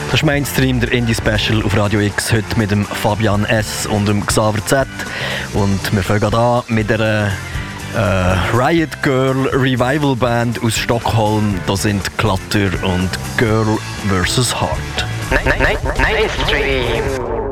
Das ist Mainstream, der Indie-Special auf Radio X, heute mit dem Fabian S. und dem Xaver Z. Und wir fangen gerade an mit einer Riot Girl Revival Band aus Stockholm. Da sind Clutter und Girl vs. Heart. Mainstream.